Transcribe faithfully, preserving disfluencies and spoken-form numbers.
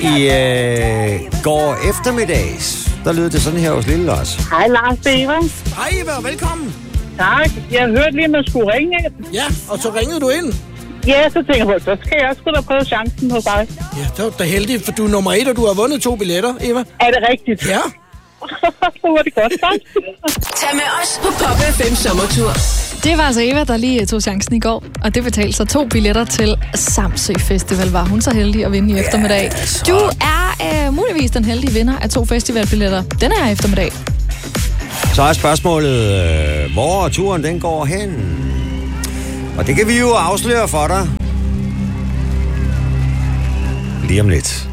I øh, går eftermiddags, der lød det sådan her hos Lille Lars. Hej Lars, det er Eva. Hej Eva, velkommen. Tak. Jeg hørte lige, at man skulle ringe. Ja, og så ringede du ind. Ja, så tænker jeg på, så skal jeg sgu da prøve chancen hos dig. Ja, det var da heldigt, for du er nummer et, og du har vundet to billetter, Eva. Er det rigtigt? Ja. Så var det godt, tak. Tag med os på Pop F M sommertur. Det var altså Eva, der lige tog chancen i går, og det betalte så to billetter til Samsø Festival. Var hun så heldig at vinde i eftermiddag. Du er øh, muligvis den heldige vinder af to festivalbilletter den her eftermiddag. Så er spørgsmålet, øh, hvor turen den går hen? Og det kan vi jo afsløre for dig lige om lidt.